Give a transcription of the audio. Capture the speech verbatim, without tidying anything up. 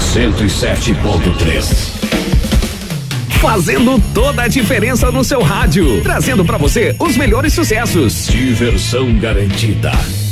cento e sete ponto três. Fazendo toda a diferença no seu rádio, trazendo pra você os melhores sucessos. Diversão garantida.